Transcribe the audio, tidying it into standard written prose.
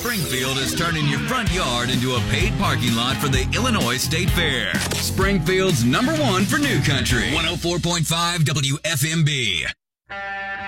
Springfield is turning your front yard into a paid parking lot for the Illinois State Fair. Springfield's #1 for New Country. 104.5 WFMB.